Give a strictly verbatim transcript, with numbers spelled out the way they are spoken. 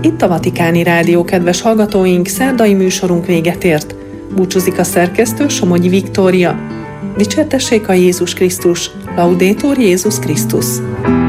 Itt a Vatikáni Rádió, kedves hallgatóink, szerdai műsorunk véget ért. Búcsúzik a szerkesztő, Somogyi Viktória. Dicsértessék a Jézus Krisztus! Laudetur Jézus Krisztus!